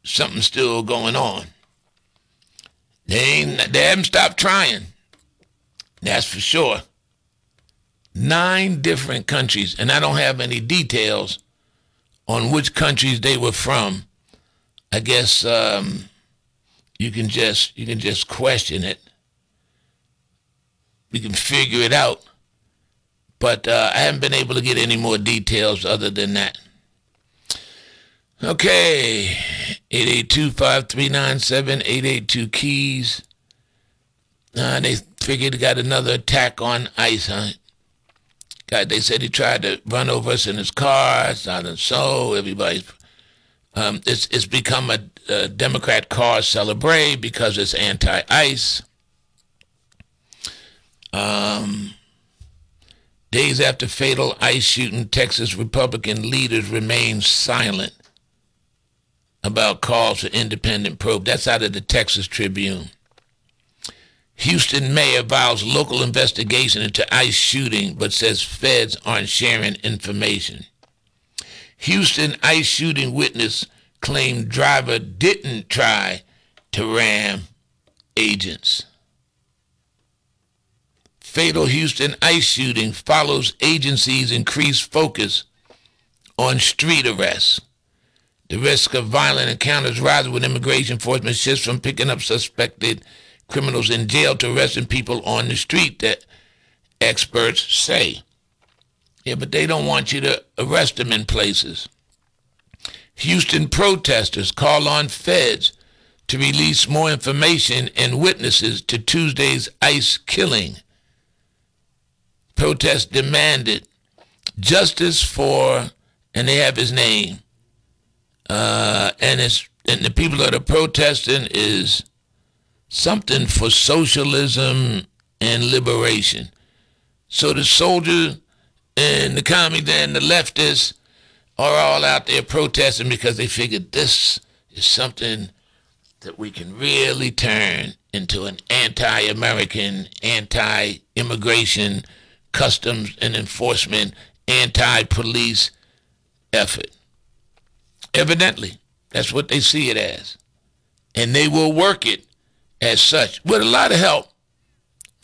something's still going on. They haven't stopped trying. That's for sure. 9 different countries, and I don't have any details on which countries they were from. I guess you can just question it. We can figure it out. But I haven't been able to get any more details other than that. Okay, 882-5397, 882-KEYS. They figured they got another attack on ICE, huh? God, they said he tried to run over us in his car. So everybody's, it's become a Democrat cause celebrate because it's anti-ICE. Days after fatal ICE shooting, Texas Republican leaders remain silent about calls for independent probe. That's out of the Texas Tribune. Houston mayor vows local investigation into ICE shooting, but says feds aren't sharing information. Houston ICE shooting witness claimed driver didn't try to ram agents. Fatal Houston ICE shooting follows agencies' increased focus on street arrests. The risk of violent encounters rises with immigration enforcement shifts from picking up suspected criminals in jail to arresting people on the street, that experts say. Yeah, but they don't want you to arrest them in places. Houston protesters call on feds to release more information and witnesses to Tuesday's ICE killing. Protests demanded justice for, and they have his name, and the people that are protesting is something for socialism and liberation. So the soldiers and the commies and the leftists are all out there protesting because they figured this is something that we can really turn into an anti-American, anti-immigration, customs and enforcement, anti-police effort. Evidently, that's what they see it as. And they will work it as such, with a lot of help